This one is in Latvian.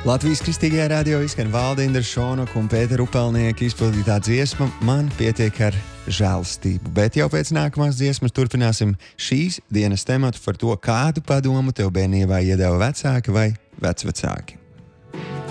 Latvijas Kristīgajā radio izskan Valda Indra Šonaka un Pētera Upelnieka izpildītā dziesma Man pietiek ar žēlastību. Bet jau pēc nākamās dziesmas turpināsim šīs dienas tematu par to, kādu padomu tev bērnībā iedeva vecāki vai vecvecāki.